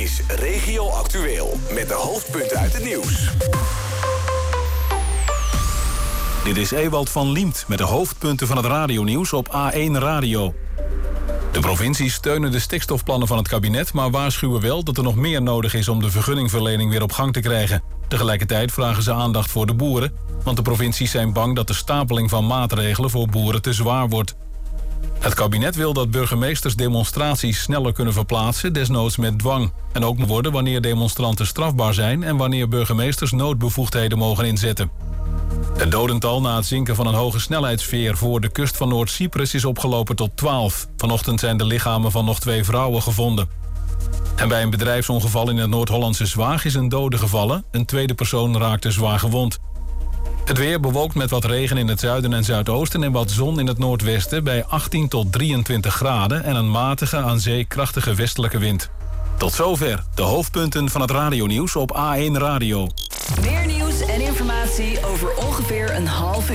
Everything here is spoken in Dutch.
is Regio Actueel met de hoofdpunten uit het nieuws. Dit is Ewald van Liemt met de hoofdpunten van het radionieuws op A1 Radio. De provincies steunen de stikstofplannen van het kabinet, maar waarschuwen wel dat er nog meer nodig is om de vergunningverlening weer op gang te krijgen. Tegelijkertijd vragen ze aandacht voor de boeren, want de provincies zijn bang dat de stapeling van maatregelen voor boeren te zwaar wordt. Het kabinet wil dat burgemeesters demonstraties sneller kunnen verplaatsen, desnoods met dwang. En ook moet worden wanneer demonstranten strafbaar zijn en wanneer burgemeesters noodbevoegdheden mogen inzetten. Het dodental na het zinken van een hoge snelheidsveer voor de kust van Noord-Cyprus is opgelopen tot 12. Vanochtend zijn de lichamen van nog 2 vrouwen gevonden. En bij een bedrijfsongeval in het Noord-Hollandse Zwaag is een dode gevallen. Een tweede persoon raakte zwaar gewond. Het weer bewolkt met wat regen in het zuiden en zuidoosten en wat zon in het noordwesten bij 18 tot 23 graden en een matige aan zee krachtige westelijke wind. Tot zover de hoofdpunten van het radionieuws op A1 Radio. Meer nieuws en informatie over ongeveer een half uur.